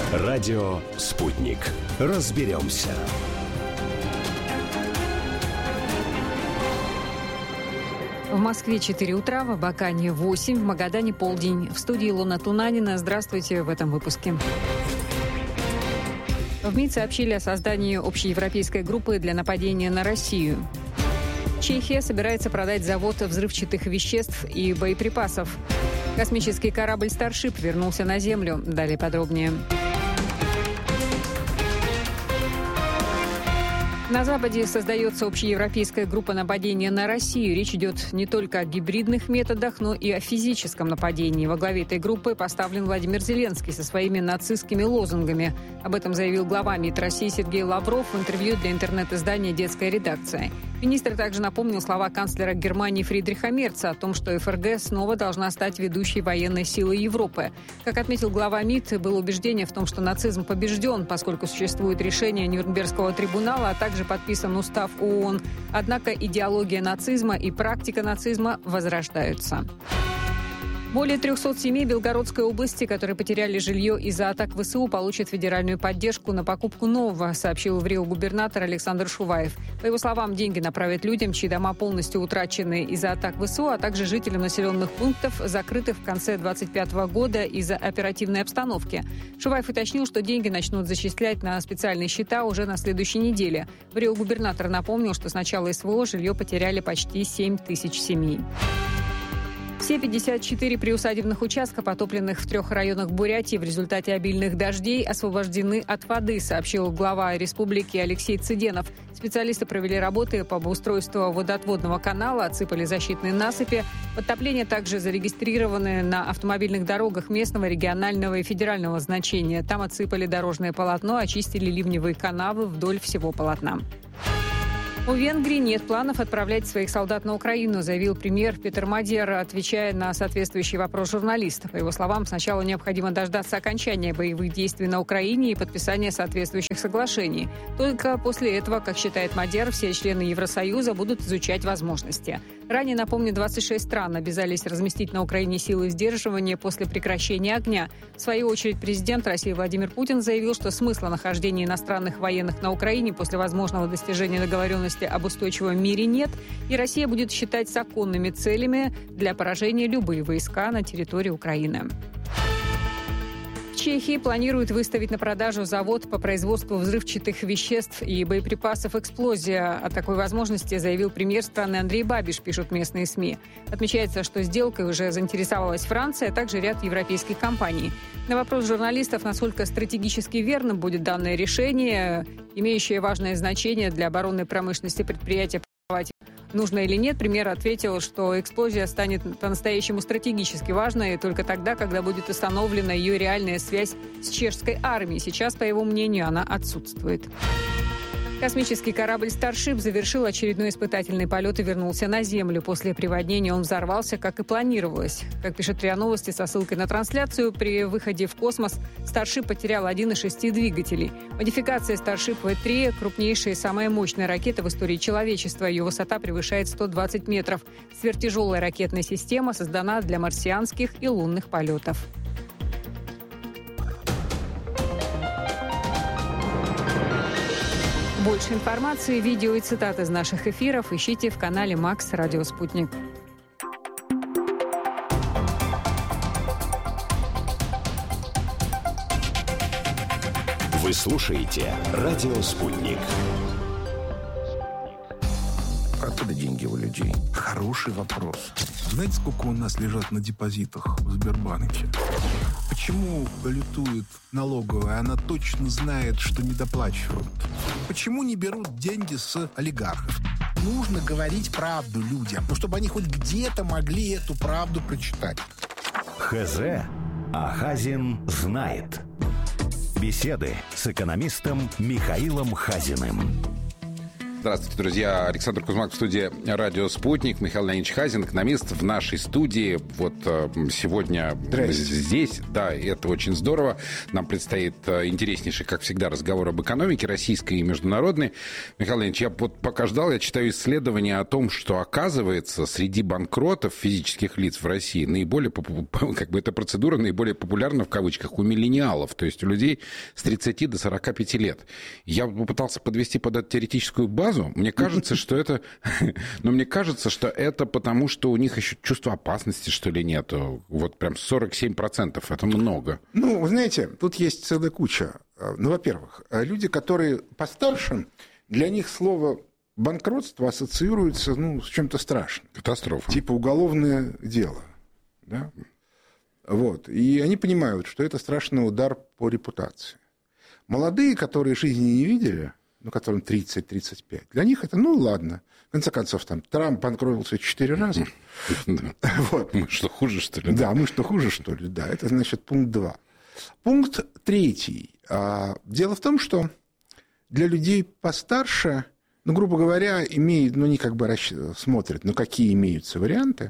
Радио «Спутник». Разберемся. В Москве 4 утра, в Абакане 8, в Магадане полдень. В студии Илона Тунанина. Здравствуйте в этом выпуске. В МИД сообщили о создании общеевропейской группы для нападения на Россию. Чехия собирается продать завод взрывчатых веществ и боеприпасов. Космический корабль «Старшип» вернулся на Землю. Далее подробнее. На Западе создается общеевропейская группа нападения на Россию. Речь идет не только о гибридных методах, но и о физическом нападении. Во главе этой группы поставлен Владимир Зеленский со своими нацистскими лозунгами. Об этом заявил глава МИД России Сергей Лавров в интервью для интернет-издания «Детская редакция». Министр также напомнил слова канцлера Германии Фридриха Мерца о том, что ФРГ снова должна стать ведущей военной силой Европы. Как отметил глава МИД, было убеждение в том, что нацизм побежден, поскольку существует решение Нюрнбергского трибунала, а также подписан устав ООН. Однако идеология нацизма и практика нацизма возрождаются. Более 300 семей Белгородской области, которые потеряли жилье из-за атак ВСУ, получат федеральную поддержку на покупку нового, сообщил в Рио губернатор Александр Шуваев. По его словам, деньги направят людям, чьи дома полностью утрачены из-за атак ВСУ, а также жителям населенных пунктов, закрытых в конце 2025 года из-за оперативной обстановки. Шуваев уточнил, что деньги начнут зачислять на специальные счета уже на следующей неделе. В Рио губернатор напомнил, что с начала СВО жилье потеряли почти 7 тысяч семей. Все 54 приусадебных участка, потопленных в 3 районах Бурятии в результате обильных дождей, освобождены от воды, сообщил глава республики Алексей Цыденов. Специалисты провели работы по обустройству водоотводного канала, отсыпали защитные насыпи. Подтопления также зарегистрированы на автомобильных дорогах местного, регионального и федерального значения. Там отсыпали дорожное полотно, очистили ливневые канавы вдоль всего полотна. У Венгрии нет планов отправлять своих солдат на Украину, заявил премьер Петер Мадер, отвечая на соответствующий вопрос журналистов. По его словам, сначала необходимо дождаться окончания боевых действий на Украине и подписания соответствующих соглашений. Только после этого, как считает Мадер, все члены Евросоюза будут изучать возможности. Ранее, напомню, 26 стран обязались разместить на Украине силы сдерживания после прекращения огня. В свою очередь, президент России Владимир Путин заявил, что смысла нахождения иностранных военных на Украине после возможного достижения договоренности об устойчивом мире нет, и Россия будет считать законными целями для поражения любые войска на территории Украины. В Чехии планируют выставить на продажу завод по производству взрывчатых веществ и боеприпасов «Эксплозия». О такой возможности заявил премьер страны Андрей Бабиш, пишут местные СМИ. Отмечается, что сделкой уже заинтересовалась Франция, а также ряд европейских компаний. На вопрос журналистов, насколько стратегически верным будет данное решение, имеющее важное значение для оборонной промышленности предприятия, нужно или нет, премьер ответил, что «Эксплозия» станет по-настоящему стратегически важной только тогда, когда будет установлена ее реальная связь с чешской армией. Сейчас, по его мнению, она отсутствует. Космический корабль «Старшип» завершил очередной испытательный полет и вернулся на Землю. После приводнения он взорвался, как и планировалось. Как пишет РИА Новости со ссылкой на трансляцию, при выходе в космос «Старшип» потерял один из 6 двигателей. Модификация «Старшип В-3» – крупнейшая и самая мощная ракета в истории человечества. Ее высота превышает 120 метров. Сверхтяжелая ракетная система создана для марсианских и лунных полетов. Больше информации, видео и цитат из наших эфиров ищите в канале Макс Радио Спутник. Вы слушаете «Радио Спутник». Откуда деньги у людей? Хороший вопрос. Знаете, сколько у нас лежат на депозитах в Сбербанке? Почему балетует налоговая? Она точно знает, что не доплачивают. Почему не берут деньги с олигархов? Нужно говорить правду людям, чтобы они хоть где-то могли эту правду прочитать. ХЗ, а Хазин знает. Беседы с экономистом Михаилом Хазиным. Здравствуйте, друзья. Александр Кузьмак в студии «Радио Спутник». Михаил Леонидович Хазин, экономист, в нашей студии. Вот сегодня здесь. Да, и это очень здорово. Нам предстоит интереснейший, как всегда, разговор об экономике российской и международной. Михаил Леонидович, я вот пока ждал, я читаю исследования о том, что, оказывается, среди банкротов физических лиц в России наиболее, как бы эта процедура наиболее популярна, в кавычках, у миллениалов, то есть у людей с 30 до 45 лет. Я попытался подвести под эту теоретическую базу. Мне кажется, что это... Но мне кажется, что это потому, что у них еще чувство опасности, что ли, нету. Вот прям 47%. Это много. Ну, вы знаете, тут есть целая куча. Ну, во-первых, люди, которые постарше, для них слово банкротство ассоциируется, ну, с чем-то страшным. Катастрофа. Типа уголовное дело. Да? Вот. И они понимают, что это страшный удар по репутации. Молодые, которые жизни не видели, ну, которым 30-35, для них это, ну, ладно. В конце концов, там, Трамп банкротился 4 раза. Вот. Мы что, хуже, что ли? Да, мы что, хуже, что ли? Да, это, значит, пункт 2. Пункт 3. Дело в том, что для людей постарше, ну, грубо говоря, имеют, ну, они как бы смотрят, ну, какие имеются варианты.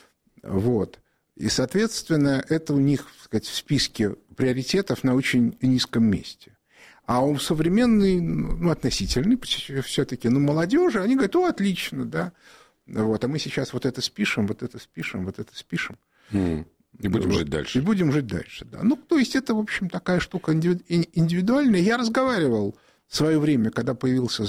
Вот. И, соответственно, это у них, так сказать, в списке приоритетов на очень низком месте. А у современной, ну, относительной все-таки, ну, молодежи, они говорят, отлично, да. Вот, а мы сейчас вот это спишем, вот это спишем, вот это спишем. И будем жить дальше. И будем жить дальше, да. Ну, то есть это, в общем, такая штука индивидуальная. Я разговаривал в свое время, когда появился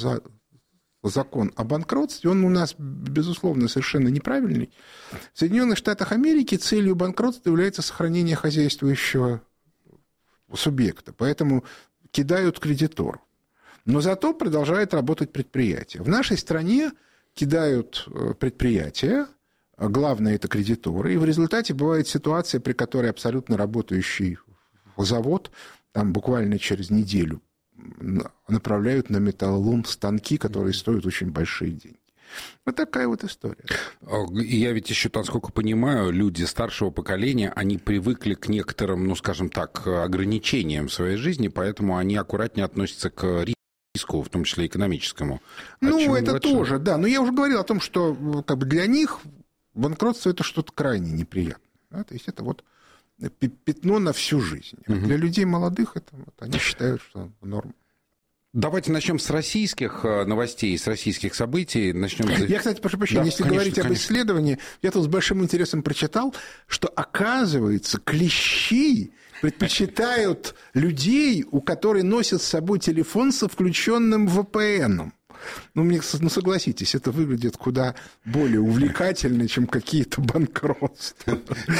закон о банкротстве, он у нас, безусловно, совершенно неправильный. В Соединенных Штатах Америки целью банкротства является сохранение хозяйствующего субъекта. Поэтому кидают кредитору. Но зато продолжает работать предприятие. В нашей стране кидают предприятия, главное – это кредиторы, и в результате бывает ситуация, при которой абсолютно работающий завод там буквально через неделю направляют на металлолом станки, которые стоят очень большие деньги. Вот такая вот история. И я ведь еще, насколько понимаю, люди старшего поколения, они привыкли к некоторым, ну, скажем так, ограничениям в своей жизни, поэтому они аккуратнее относятся к риску, в том числе экономическому. Ну, это тоже, да. Но я уже говорил о том, что как бы для них банкротство – это что-то крайне неприятное. Да? То есть это вот пятно на всю жизнь. А для людей молодых это, вот, они считают, что норма. Давайте начнем с российских новостей, с российских событий. Я, кстати, прошу прощения, если говорить об исследовании, я тут с большим интересом прочитал, что, оказывается, клещи предпочитают людей, у которых носят с собой телефон со включенным VPN-ом. Ну, согласитесь, это выглядит куда более увлекательно, чем какие-то банкротства.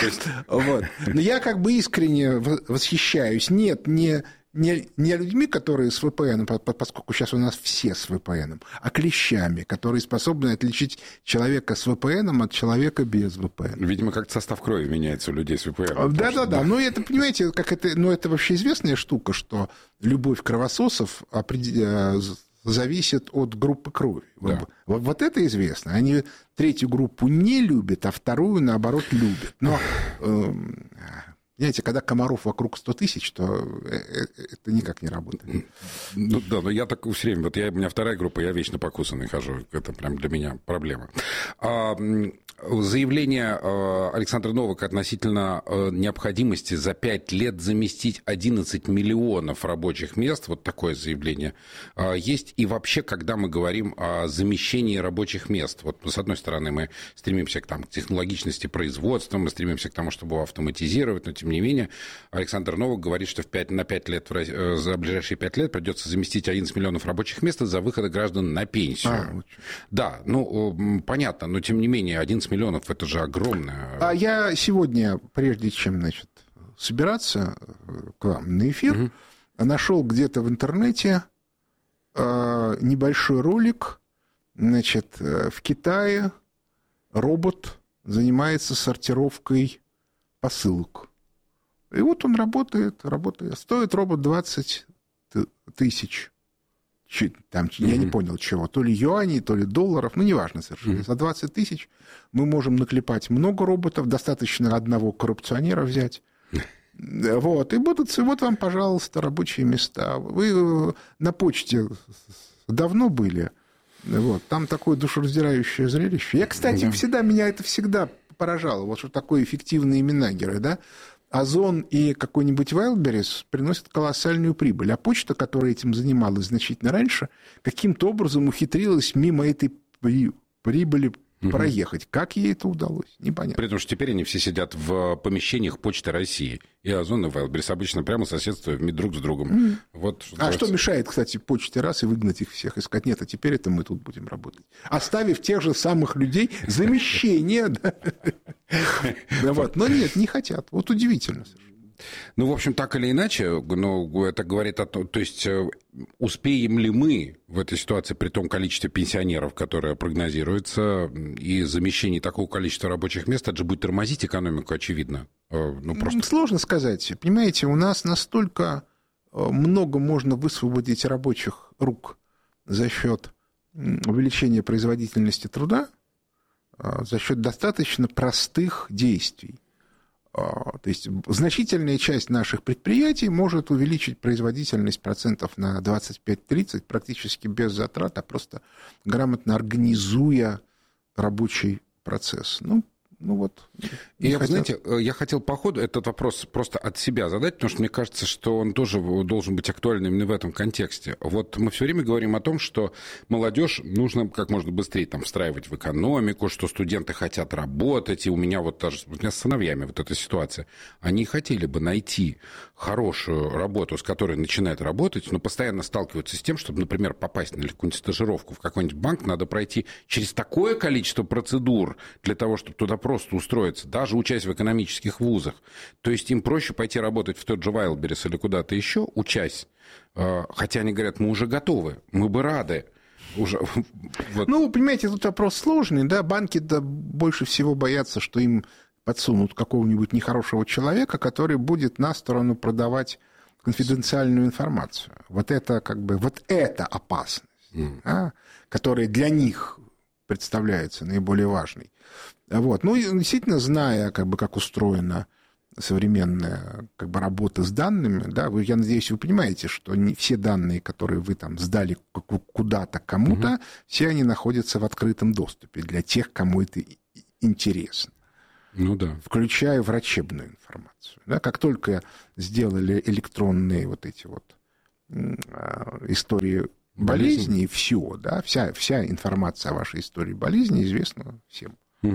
Но я как бы искренне восхищаюсь. Нет, не людьми, которые с VPN, поскольку сейчас у нас все с VPN, а клещами, которые способны отличить человека с VPN от человека без VPN. Видимо, как состав крови меняется у людей с VPN. Да. Ну, это, понимаете, как это, ну, это вообще известная штука, что любовь кровососов зависит от группы крови. Да. Вот это известно. Они третью группу не любят, а вторую, наоборот, любят. Но, знаете, когда комаров вокруг 100 тысяч, то это никак не работает. Ну, да, но я так все время... Вот у меня вторая группа, я вечно покусанный хожу. Это прям для меня проблема. Заявление Александра Новака относительно необходимости за 5 лет заместить 11 миллионов рабочих мест, вот такое заявление есть. И вообще, когда мы говорим о замещении рабочих мест, вот с одной стороны мы стремимся к технологичности производства, мы стремимся к тому, чтобы его автоматизировать, но тем не менее Александр Новак говорит, что на 5 лет, за ближайшие 5 лет придется заместить 11 миллионов рабочих мест из-за выхода граждан на пенсию. Да, ну, понятно, но тем не менее 11 миллионов, это же огромное. А я сегодня, прежде чем, значит, собираться к вам на эфир, нашел где-то в интернете небольшой ролик. Значит, в Китае робот занимается сортировкой посылок. И вот он работает. Стоит робот 20 тысяч. Там, я не понял чего, то ли юаней, то ли долларов, ну, неважно совершенно. За 20 тысяч мы можем наклепать много роботов, достаточно одного коррупционера взять. Вот, и вот вам, пожалуйста, рабочие места. Вы на почте давно были? Вот. Там такое душераздирающее зрелище. Я, кстати, меня это всегда поражало. Вот что такое эффективные менеджеры, да? Озон и какой-нибудь Wildberries приносят колоссальную прибыль. А почта, которая этим занималась значительно раньше, каким-то образом ухитрилась мимо этой прибыли проехать. Как ей это удалось? Непонятно. При том, что теперь они все сидят в помещениях Почты России. И Озон, и Wildberries обычно прямо соседствуют друг с другом. Вот, что мешает, кстати, Почте раз и выгнать их всех? И сказать, нет, а теперь это мы тут будем работать. Оставив тех же самых людей замещение. Но нет, не хотят. Вот удивительно совершенно. Ну, в общем, так или иначе, это говорит о том, то есть успеем ли мы в этой ситуации при том количестве пенсионеров, которое прогнозируется, и замещение такого количества рабочих мест, это же будет тормозить экономику, очевидно. Просто... Сложно сказать. Понимаете, у нас настолько много можно высвободить рабочих рук за счет увеличения производительности труда, за счет достаточно простых действий. То есть значительная часть наших предприятий может увеличить производительность процентов на 25-30 практически без затрат, а просто грамотно организуя рабочий процесс. И, знаете, я хотел по ходу этот вопрос просто от себя задать, потому что мне кажется, что он тоже должен быть актуальным именно в этом контексте. Вот мы все время говорим о том, что молодежь нужно как можно быстрее встраивать в экономику, что студенты хотят работать, и у меня с сыновьями вот эта ситуация. Они хотели бы найти хорошую работу, с которой начинают работать, но постоянно сталкиваются с тем, чтобы, например, попасть на какую-нибудь стажировку в какой-нибудь банк, надо пройти через такое количество процедур для того, чтобы туда просто устроиться, даже учась в экономических вузах. То есть им проще пойти работать в тот же Wildberries или куда-то еще, учась. Хотя они говорят, мы уже готовы, мы бы рады. Понимаете, тут вопрос сложный, да, банки больше всего боятся, что им подсунут какого-нибудь нехорошего человека, который будет на сторону продавать конфиденциальную информацию. Вот это опасность, которая для них представляется наиболее важной. Действительно, зная, как устроена современная работа с данными, да, я надеюсь, вы понимаете, что не все данные, которые вы сдали куда-то кому-то, все они находятся в открытом доступе для тех, кому это интересно. Включая врачебную информацию. Да, как только сделали электронные истории болезни, все, да, вся информация о вашей истории болезни известна всем.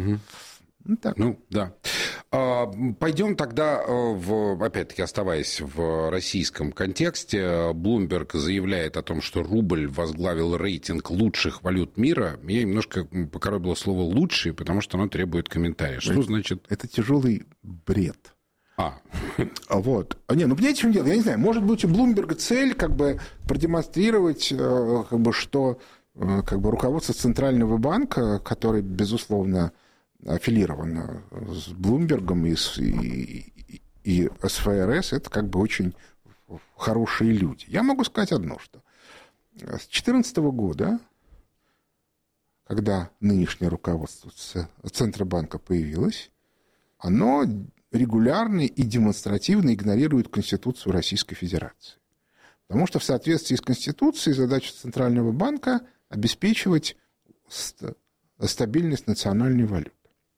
Да. Пойдем тогда, опять-таки, оставаясь в российском контексте, Bloomberg заявляет о том, что рубль возглавил рейтинг лучших валют мира. Меня немножко покоробило слово «лучший», потому что оно требует комментария. Что значит? Это тяжелый бред. Понимаете, в чем дело? Я не знаю, может быть, у Bloomberg цель продемонстрировать, что руководство Центрального банка, который, безусловно, аффилировано с Блумбергом и с ФРС, это очень хорошие люди. Я могу сказать одно, что с 2014 года, когда нынешнее руководство Центробанка появилось, оно регулярно и демонстративно игнорирует Конституцию Российской Федерации. Потому что в соответствии с Конституцией задача Центрального банка обеспечивать стабильность национальной валюты.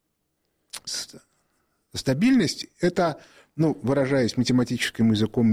Стабильность – это, выражаясь математическим языком,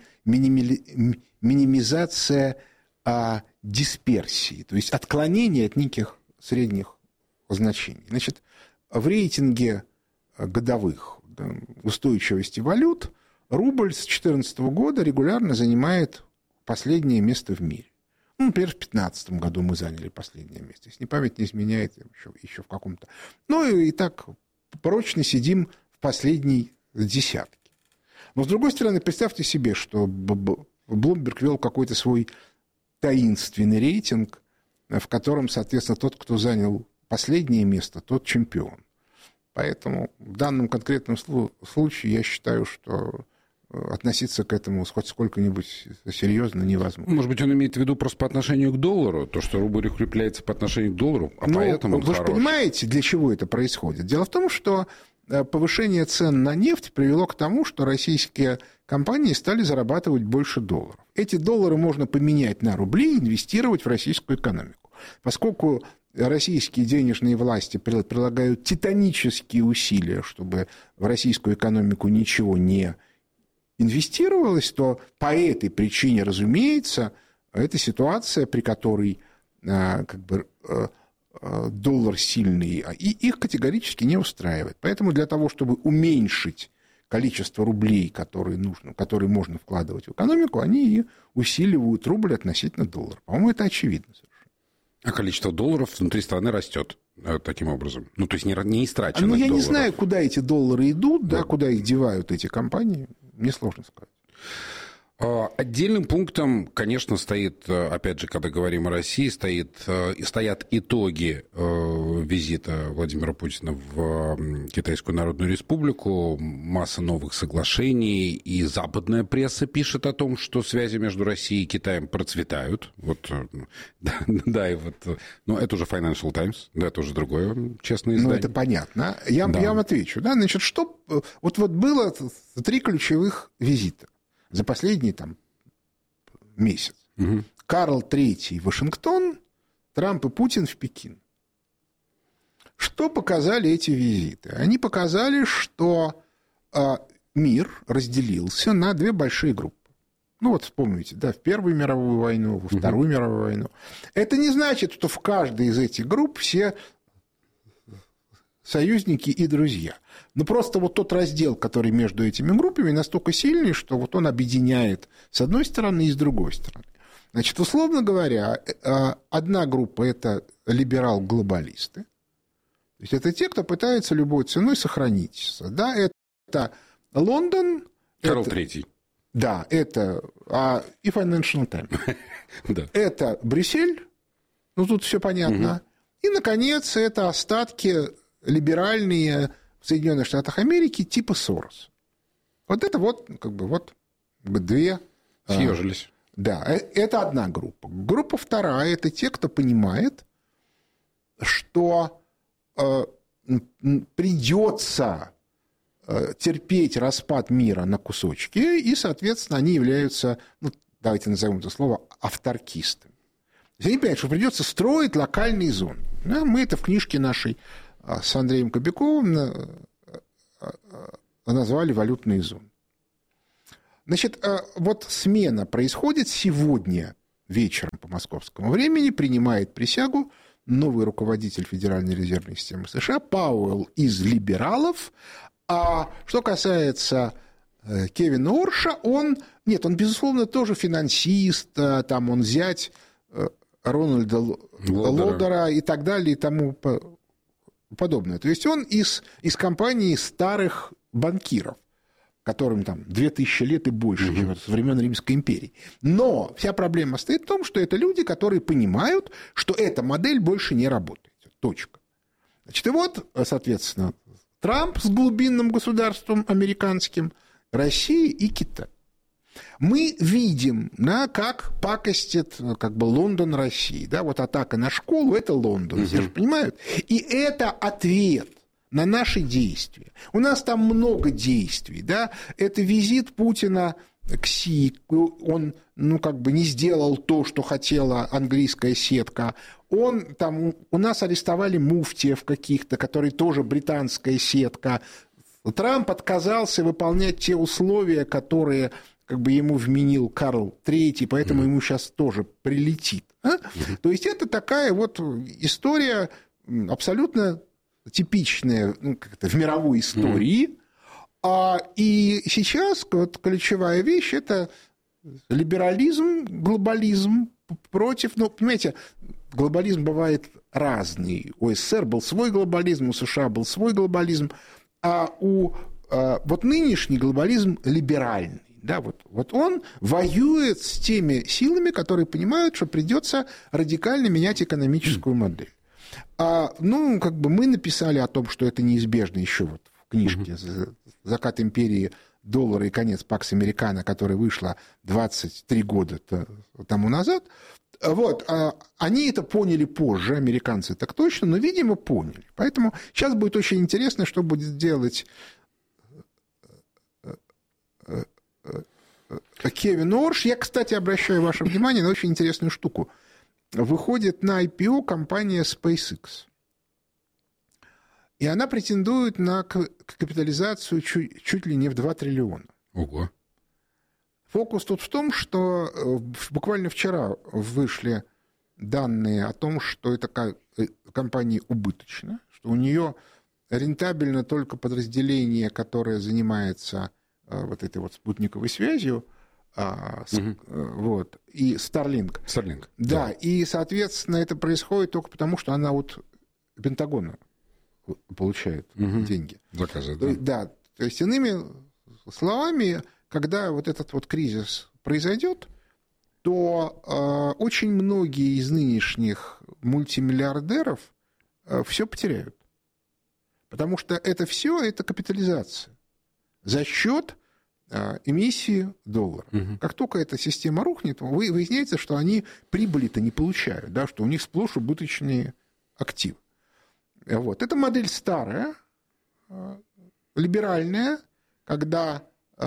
минимизация дисперсии, то есть отклонение от неких средних значений. Значит, в рейтинге годовых устойчивости валют рубль с 2014 года регулярно занимает последнее место в мире. Например, в 2015 году мы заняли последнее место. Если память не изменяет, еще в каком-то... И так прочно сидим в последней десятке. Но, с другой стороны, представьте себе, что Bloomberg вел какой-то свой таинственный рейтинг, в котором, соответственно, тот, кто занял последнее место, тот чемпион. Поэтому в данном конкретном случае я считаю, что относиться к этому хоть сколько-нибудь серьезно невозможно. Может быть, он имеет в виду просто по отношению к доллару, то, что рубль укрепляется по отношению к доллару, поэтому он хорош. Вы же понимаете, для чего это происходит? Дело в том, что повышение цен на нефть привело к тому, что российские компании стали зарабатывать больше долларов. Эти доллары можно поменять на рубли и инвестировать в российскую экономику. поскольку российские денежные власти прилагают титанические усилия, чтобы в российскую экономику ничего не инвестировалось, то по этой причине, разумеется, это ситуация, при которой доллар сильный, и их категорически не устраивает. Поэтому для того, чтобы уменьшить количество рублей, которые можно вкладывать в экономику, они и усиливают рубль относительно доллара. По-моему, это очевидно совершенно. А количество долларов внутри страны растет таким образом? Ну, то есть не истраченных долларов. Я не знаю, куда эти доллары идут, да, куда их девают эти компании. Мне сложно сказать. Отдельным пунктом, конечно, стоит, опять же, когда говорим о России, стоят итоги визита Владимира Путина в Китайскую Народную Республику, масса новых соглашений, и западная пресса пишет о том, что связи между Россией и Китаем процветают. Да, и вот, но это уже Financial Times, да, это уже другое честное издание. Ну, это понятно. Я вам отвечу. Да? Значит, вот было 3 ключевых визита за последний месяц. Угу. Карл III в Вашингтон, Трамп и Путин в Пекин. Что показали эти визиты? Они показали, что мир разделился на 2 большие группы. Ну, вот вспомните, да, в Первую мировую войну, во Вторую мировую войну. Это не значит, что в каждой из этих групп все союзники и друзья. Но просто вот тот раздел, который между этими группами, настолько сильный, что вот он объединяет с одной стороны и с другой стороны. Значит, условно говоря, одна группа – это либерал-глобалисты. То есть это те, кто пытается любой ценой сохраниться. Да, это Лондон. Карл III. Да, это и Financial Times. Это Брюссель. Ну, тут все понятно. И, наконец, это остатки либеральные в Соединенных Штатах Америки типа Сорос. Вот это вот 2... Съежились. Да, это одна группа. Группа вторая – это те, кто понимает, что придется терпеть распад мира на кусочки, и, соответственно, они являются, давайте назовем это слово, авторкистами. Они понимают, что придется строить локальные зоны. Да, мы это в книжке нашей с Андреем Кобяковым назвали «Валютные зоны». Значит, вот смена происходит сегодня вечером по московскому времени, принимает присягу новый руководитель Федеральной резервной системы США Пауэлл из либералов. А что касается Кевина Орша, он, безусловно, тоже финансист, там он зять Рональда Лодера и так далее и тому подобное. То есть он из компании старых банкиров, которым 2000 лет и больше, чем со времен Римской империи. Но вся проблема стоит в том, что это люди, которые понимают, что эта модель больше не работает. Точка. Значит, и вот, соответственно, Трамп с глубинным государством американским, Россия и Китай. Мы видим, как пакостит Лондон России. Да, вот атака на школу – это Лондон, все же понимают. И это ответ на наши действия. У нас там много действий. Да? Это визит Путина к Си. Он не сделал то, что хотела английская сетка. У нас арестовали муфтиев каких-то, которые тоже британская сетка. Трамп отказался выполнять те условия, которые ему вменил Карл III, поэтому ему сейчас тоже прилетит. То есть это такая вот история абсолютно типичная в мировой истории. И сейчас ключевая вещь – это либерализм, глобализм против... понимаете, глобализм бывает разный. У СССР был свой глобализм, у США был свой глобализм, а вот нынешний глобализм либеральный. Да, вот он воюет с теми силами, которые понимают, что придется радикально менять экономическую модель. Мы написали о том, что это неизбежно еще в книжке «Закат империи доллара и конец Пакс Американо», которая вышла 23 года тому назад. Они это поняли позже, американцы так точно, но, видимо, поняли. Поэтому сейчас будет очень интересно, что будет делать Кевин Орш. Я, кстати, обращаю ваше внимание на очень интересную штуку. выходит на IPO компания SpaceX. И она претендует на капитализацию чуть ли не в 2 триллиона. Ого. Фокус тут в том, что буквально вчера вышли данные о том, что эта компания убыточна, что у нее рентабельно только подразделение, которое занимается вот этой вот спутниковой связью, вот, и Starlink. Starlink. Да, и, соответственно, это происходит только потому, что она от Пентагона получает деньги. Заказы, да. Да, то есть, иными словами, когда вот этот вот кризис произойдет, то очень многие из нынешних мультимиллиардеров все потеряют. Потому что это все это капитализация за счет эмиссии доллара. Как только эта система рухнет, выясняется, что они прибыли-то не получают, да, что у них сплошь убыточные активы. Вот. Это модель старая, либеральная, когда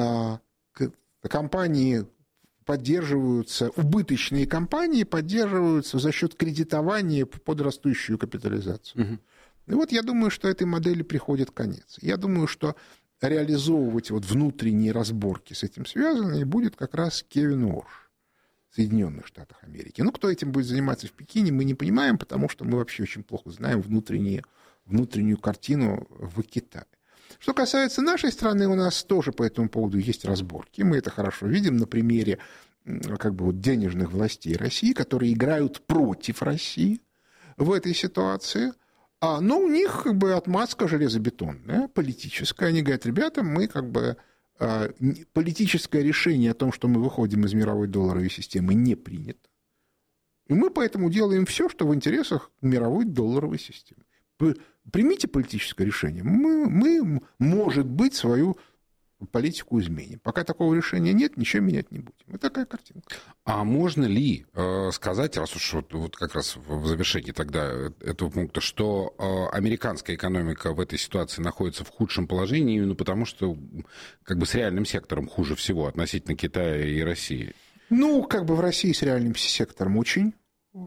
компании поддерживаются, убыточные компании поддерживаются за счет кредитования под растущую капитализацию. И вот я думаю, что этой модели приходит конец. Я думаю, что реализовывать вот внутренние разборки с этим связаны, и будет как раз Кевин Уорш в Соединенных Штатах Америки. Ну, кто этим будет заниматься в Пекине, мы не понимаем, потому что мы вообще очень плохо знаем внутреннюю картину в Китае. Что касается нашей страны, у нас тоже по этому поводу есть разборки. Мы это хорошо видим на примере как бы вот денежных властей России, которые играют против России в этой ситуации. Но у них как бы отмазка железобетонная, политическая. Они говорят, ребята, мы как бы политическое решение о том, что мы выходим из мировой долларовой системы, не принято. И мы поэтому делаем все, что в интересах мировой долларовой системы. Примите политическое решение. Мы, может быть, свою политику изменим. Пока такого решения нет, ничего менять не будем. Вот такая картинка. А можно ли сказать, раз уж вот как раз в завершении тогда этого пункта, что американская экономика в этой ситуации находится в худшем положении именно потому, что как бы с реальным сектором хуже всего относительно Китая и России? Ну, как бы в России с реальным сектором очень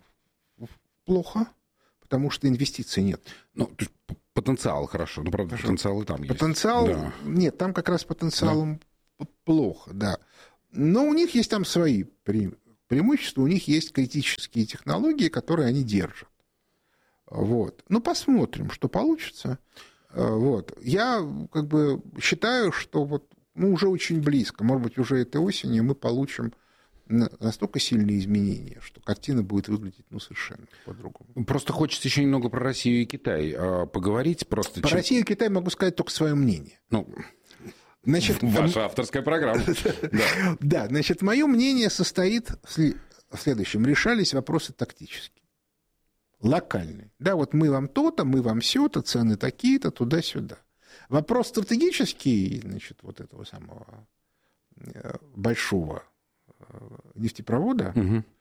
плохо, потому что инвестиций нет. Ну, то есть потенциал хорошо, ну, правда, потенциал и там есть. Потенциал, да. Нет, там как раз потенциалом плохо, да. Но у них есть там свои преимущества, у них есть критические технологии, которые они держат. Вот. Ну, посмотрим, что получится. Вот. Я как бы считаю, что вот, ну, уже очень близко, может быть, уже этой осенью мы получим настолько сильные изменения, что картина будет выглядеть совершенно по-другому. Просто хочется еще немного про Россию и Китай поговорить. Просто про Россию и Китай могу сказать только свое мнение. Ну, значит, ваша авторская программа. Да, значит, мое мнение состоит в следующем. Решались вопросы тактические, локальные. Да, вот мы вам то-то, мы вам сё-то, цены такие-то, туда-сюда. Вопрос стратегический, значит, вот этого самого большого нефтепровода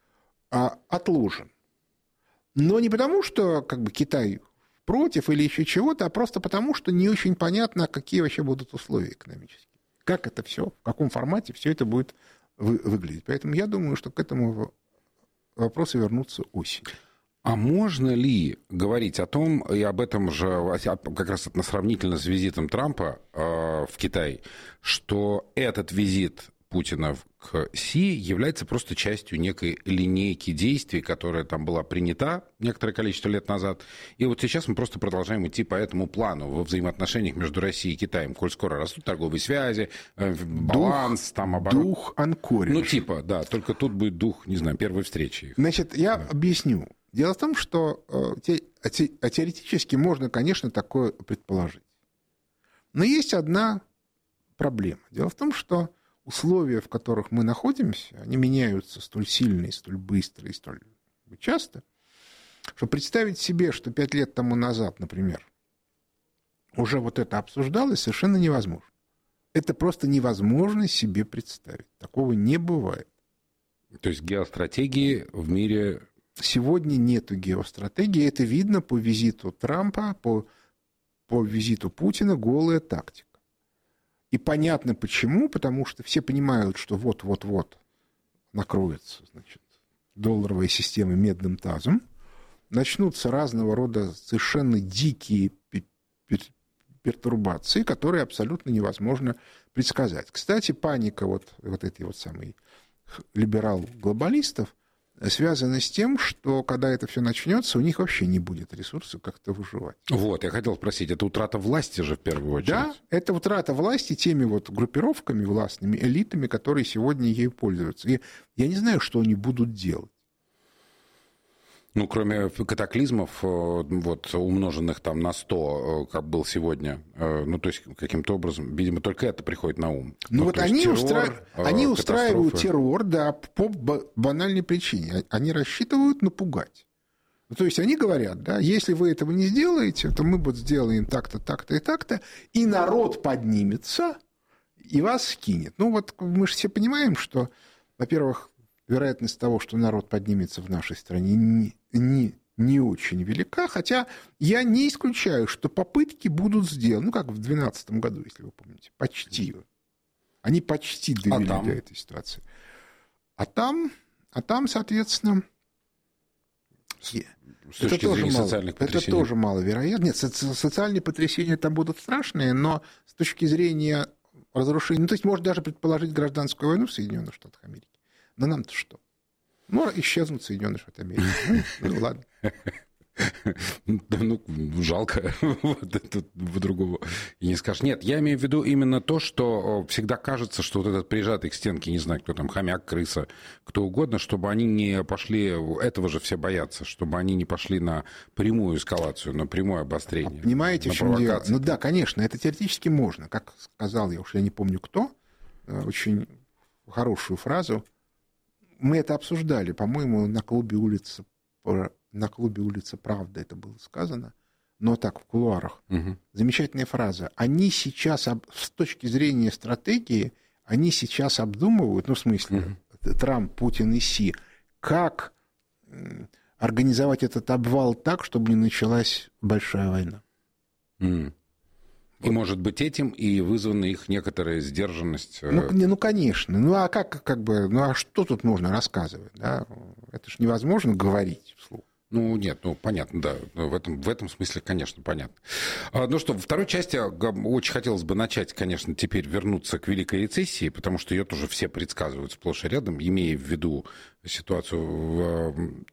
отложен. Но не потому, что как бы Китай против или еще чего-то, а просто потому, что не очень понятно, какие вообще будут условия экономические. Как это все, в каком формате все это будет выглядеть. Поэтому я думаю, что к этому вопросу вернутся осенью. А можно ли говорить о том, и об этом же как раз сравнительно с визитом Трампа в Китай, что этот визит Путина к Си является просто частью некой линейки действий, которая там была принята некоторое количество лет назад. И вот сейчас мы просто продолжаем идти по этому плану во взаимоотношениях между Россией и Китаем. Коль скоро растут торговые связи, баланс, там оборот. Дух анкоридж. Ну, типа, да, только тут будет дух, не знаю, первой встречи. Значит, я объясню. Дело в том, что теоретически можно, конечно, такое предположить. Но есть одна проблема. Дело в том, что условия, в которых мы находимся, они меняются столь сильно, и столь быстро, и столь часто, что представить себе, что 5 лет тому назад, например, уже вот это обсуждалось, совершенно невозможно. Это просто невозможно себе представить. Такого не бывает. То есть геостратегии в мире... Сегодня нету геостратегии. Это видно по визиту Трампа, по визиту Путина, голая тактика. И понятно почему, потому что все понимают, что вот-вот-вот накроется, значит, долларовой системы медным тазом, начнутся разного рода совершенно дикие пертурбации, которые абсолютно невозможно предсказать. Кстати, паника вот этой вот самой либерал-глобалистов связана с тем, что когда это все начнется, у них вообще не будет ресурсов как-то выживать. Вот, я хотел спросить, это утрата власти же в первую очередь? Да, это утрата власти теми вот группировками властными, элитами, которые сегодня ею пользуются. И я не знаю, что они будут делать. Ну, кроме катаклизмов, вот, умноженных там на 100, как был сегодня, ну, то есть, каким-то образом, видимо, только это приходит на ум. Ну, вот они устраивают террор, да, по банальной причине. Они рассчитывают напугать. Ну, то есть, они говорят, да, если вы этого не сделаете, то мы вот сделаем так-то, так-то и так-то, и народ поднимется и вас скинет. Ну, вот мы же все понимаем, что, во-первых, вероятность того, что народ поднимется в нашей стране, не очень велика, хотя я не исключаю, что попытки будут сделаны, ну, как в 2012 году, если вы помните, почти. Они почти довели до этой ситуации. А там, соответственно, это тоже маловероятно. Нет, социальные потрясения там будут страшные, но с точки зрения разрушения, ну, то есть можно даже предположить гражданскую войну в Соединенных Штатах Америки. Но нам-то что? Ну, исчезнут Соединенные Штаты Америки. Ну, ладно. Ну, жалко. Тут по-другому и не скажешь. Нет, я имею в виду именно то, что всегда кажется, что вот этот прижатый к стенке, не знаю, кто там, хомяк, крыса, кто угодно, чтобы они не пошли, этого же все боятся, чтобы они не пошли на прямую эскалацию, на прямое обострение. Понимаете, в чем дело? Ну да, конечно, это теоретически можно. Как сказал я не помню кто, очень хорошую фразу. Мы это обсуждали, по-моему, на клубе «Улица Правда» это было сказано, но так, в кулуарах. Угу. Замечательная фраза. Они сейчас, с точки зрения стратегии, они сейчас обдумывают, ну, в смысле, Трамп, Путин и Си, как организовать этот обвал так, чтобы не началась большая война. И, может быть, этим и вызвана их некоторая сдержанность. Ну, конечно. Ну, а а что тут можно рассказывать? Да? Это же невозможно говорить вслух. Ну, нет, понятно, да. В этом смысле, конечно, понятно. Ну что, во второй части очень хотелось бы начать, конечно, теперь вернуться к Великой рецессии, потому что ее тоже все предсказывают сплошь и рядом, имея в виду ситуацию